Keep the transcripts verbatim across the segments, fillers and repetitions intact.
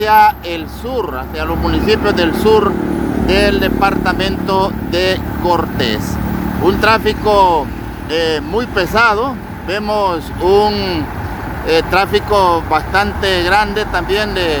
hacia el sur, hacia los municipios del sur del departamento de Cortés. Un tráfico eh, muy pesado, vemos un eh, tráfico bastante grande también de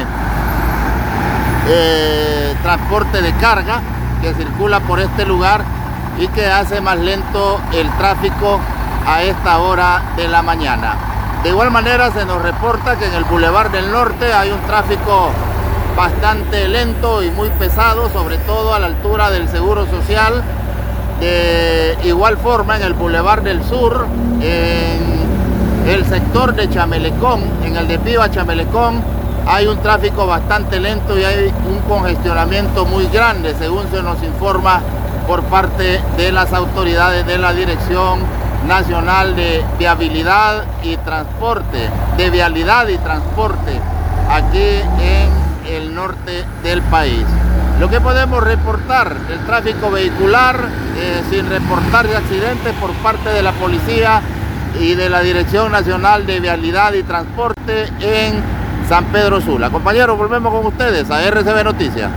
eh, transporte de carga que circula por este lugar y que hace más lento el tráfico a esta hora de la mañana. De igual manera se nos reporta que en el Boulevard del Norte hay un tráfico bastante lento y muy pesado, sobre todo a la altura del Seguro Social. De igual forma en el Boulevard del Sur, en el sector de Chamelecón, en el de Piva Chamelecón, hay un tráfico bastante lento y hay un congestionamiento muy grande, según se nos informa por parte de las autoridades de la Dirección Nacional de Viabilidad y Transporte, de Vialidad y Transporte, aquí en el norte del país. Lo que podemos reportar del tráfico vehicular, eh, sin reportar de accidentes por parte de la policía y de la Dirección Nacional de Vialidad y Transporte en San Pedro Sula. Compañeros, volvemos con ustedes a R C B Noticias.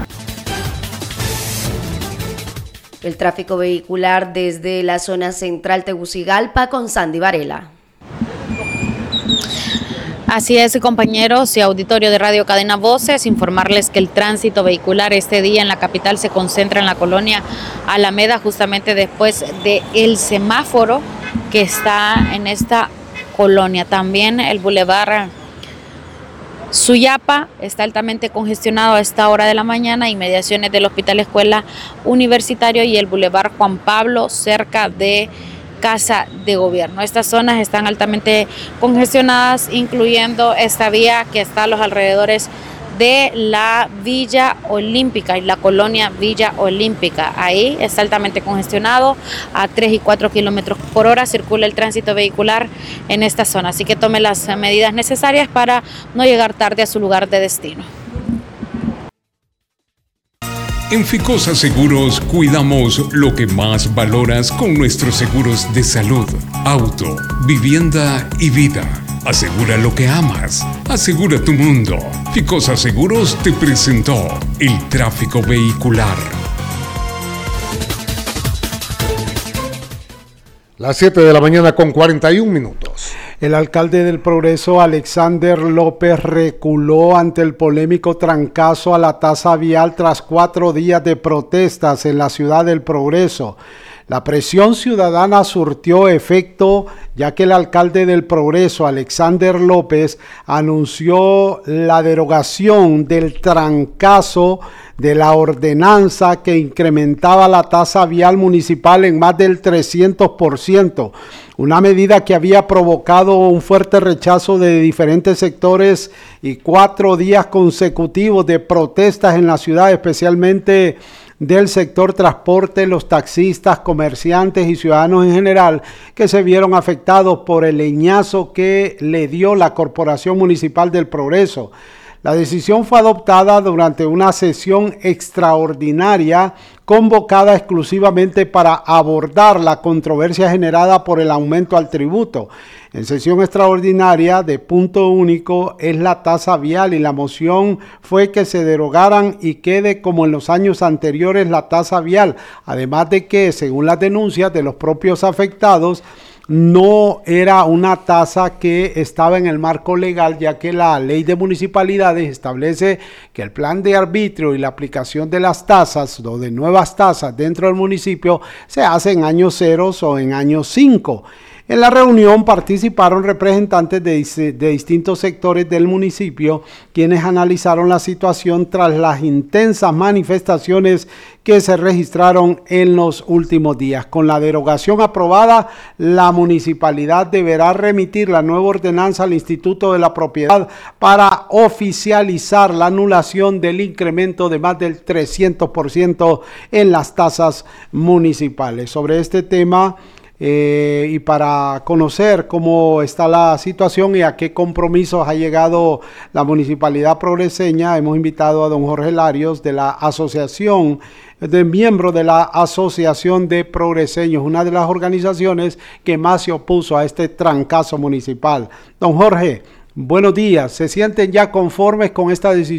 El tráfico vehicular desde la zona central Tegucigalpa con Sandy Varela. Así es, compañeros y auditorio de Radio Cadena Voces, informarles que el tránsito vehicular este día en la capital se concentra en la colonia Alameda, justamente después del semáforo que está en esta colonia. También el bulevar Suyapa está altamente congestionado a esta hora de la mañana, inmediaciones del Hospital Escuela Universitario y el bulevar Juan Pablo cerca de Casa de Gobierno. Estas zonas están altamente congestionadas, incluyendo esta vía que está a los alrededores de la Villa Olímpica y la colonia Villa Olímpica. Ahí está altamente congestionado, a tres y cuatro kilómetros por hora circula el tránsito vehicular en esta zona, así que tome las medidas necesarias para no llegar tarde a su lugar de destino. En Ficosa Seguros cuidamos lo que más valoras con nuestros seguros de salud, auto, vivienda y vida. Asegura lo que amas. Asegura tu mundo. Ficosa Seguros te presentó el tráfico vehicular. Las siete de la mañana con cuarenta y un minutos. El alcalde del Progreso, Alexander López, reculó ante el polémico trancazo a la tasa vial tras cuatro días de protestas en la ciudad del Progreso. La presión ciudadana surtió efecto, ya que el alcalde del Progreso, Alexander López, anunció la derogación del trancazo de la ordenanza que incrementaba la tasa vial municipal en más del trescientos por ciento, una medida que había provocado un fuerte rechazo de diferentes sectores y cuatro días consecutivos de protestas en la ciudad, especialmente del sector transporte, los taxistas, comerciantes y ciudadanos en general, que se vieron afectados por el leñazo que le dio la Corporación Municipal del Progreso. La decisión fue adoptada durante una sesión extraordinaria convocada exclusivamente para abordar la controversia generada por el aumento al tributo. En sesión extraordinaria de punto único es la tasa vial y la moción fue que se derogaran y quede como en los años anteriores la tasa vial, además de que, según las denuncias de los propios afectados, no era una tasa que estaba en el marco legal, ya que la ley de municipalidades establece que el plan de arbitrio y la aplicación de las tasas o de nuevas tasas dentro del municipio se hace en años ceros o en años cinco. En la reunión participaron representantes de, de distintos sectores del municipio, quienes analizaron la situación tras las intensas manifestaciones que se registraron en los últimos días. Con la derogación aprobada, la municipalidad deberá remitir la nueva ordenanza al Instituto de la Propiedad para oficializar la anulación del incremento de más del trescientos por ciento en las tasas municipales. Sobre este tema, Eh, y para conocer cómo está la situación y a qué compromisos ha llegado la municipalidad progreseña, hemos invitado a don Jorge Larios de la asociación, de miembro de la Asociación de Progreseños, una de las organizaciones que más se opuso a este trancazo municipal. Don Jorge, Buenos días. ¿Se sienten ya conformes con esta decisión?